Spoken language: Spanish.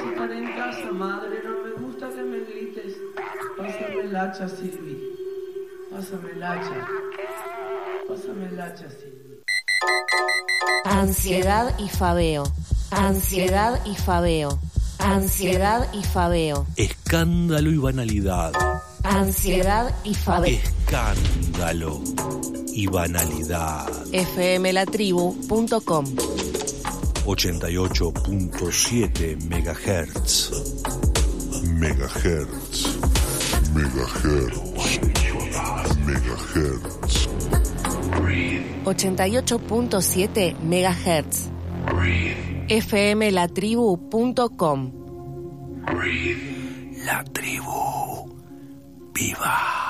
estar en casa, madre, no me gusta que me grites. Pásame el hacha, Silvi. Pásame el hacha. Pásame el hacha, Silvi. Ansiedad y fabeo. Ansiedad y fabeo. Ansiedad y fabeo. Escándalo y banalidad. Ansiedad y fabeo. Escándalo y banalidad. fmlatribu.com 88.7 MHz. Megahertz. Megahertz. Megahertz. 88.7 MHz. fmlatribu.com. La tribu viva.